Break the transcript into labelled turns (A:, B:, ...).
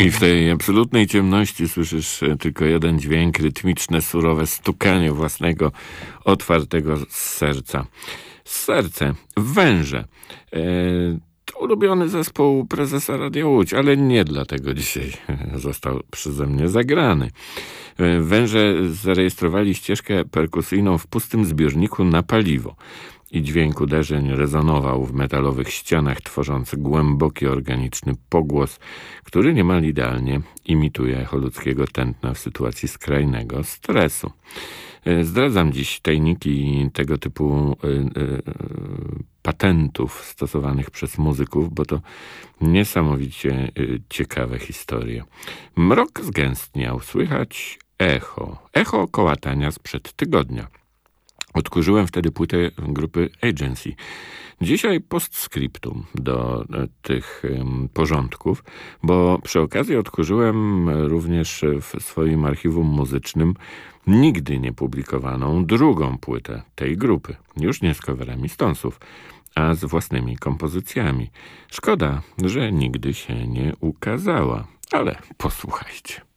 A: I w tej absolutnej ciemności słyszysz tylko jeden dźwięk, rytmiczne, surowe stukanie własnego otwartego serca. Serce, węże. To ulubiony zespół prezesa Radia Łódź, ale nie dlatego dzisiaj został przeze mnie zagrany. Węże zarejestrowali ścieżkę perkusyjną w pustym zbiorniku na paliwo i dźwięk uderzeń rezonował w metalowych ścianach, tworząc głęboki organiczny pogłos, który niemal idealnie imituje echo ludzkiego tętna w sytuacji skrajnego stresu. Zdradzam dziś tajniki tego typu patentów stosowanych przez muzyków, bo to niesamowicie ciekawe historie. Mrok zgęstniał, słychać echo kołatania sprzed tygodnia. Odkurzyłem wtedy płytę grupy Agency. Dzisiaj postscriptum do tych porządków, bo przy okazji odkurzyłem również w swoim archiwum muzycznym nigdy nie publikowaną drugą płytę tej grupy. Już nie z coverami Stonesów, a z własnymi kompozycjami. Szkoda, że nigdy się nie ukazała, ale posłuchajcie.